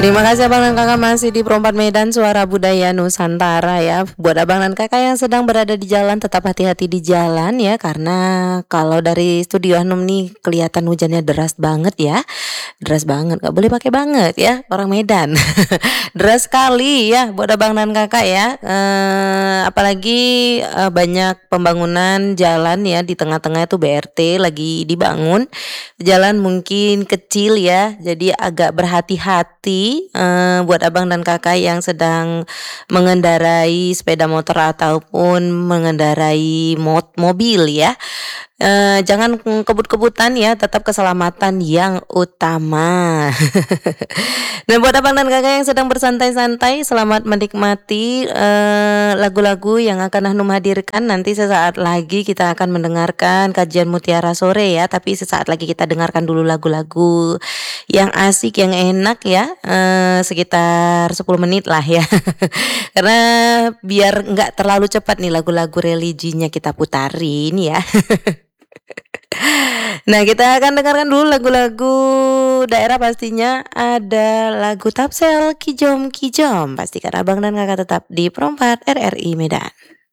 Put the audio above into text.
Terima kasih Abang dan Kakak masih di Perempat Medan Suara Budaya Nusantara ya. Buat Abang dan Kakak yang sedang berada di jalan, tetap hati-hati di jalan ya. Karena kalau dari studio Hanum nih kelihatan hujannya deras banget ya. Deras banget, gak boleh pakai banget ya orang Medan. Deras sekali ya buat Abang dan Kakak ya. Apalagi banyak pembangunan jalan ya, di tengah-tengah itu BRT lagi dibangun. Jalan mungkin kecil ya, jadi agak berhati-hati buat Abang dan Kakak yang sedang mengendarai sepeda motor ataupun mengendarai mobil ya. Jangan kebut-kebutan ya, tetap keselamatan yang utama. Dan buat Abang dan Kakak yang sedang bersantai-santai, selamat menikmati lagu-lagu yang akan Hanum hadirkan. Nanti sesaat lagi kita akan mendengarkan kajian Mutiara Sore ya, tapi sesaat lagi kita dengarkan dulu lagu-lagu yang asik, yang enak ya, sekitar 10 menit lah ya. Karena biar nggak terlalu cepat nih lagu-lagu religinya kita putarin ya. Nah, kita akan dengarkan dulu lagu-lagu daerah, pastinya ada lagu Tapsel Kijom Kijom. Pastikan Abang dan Kakak tetap di Perempat RRI Medan.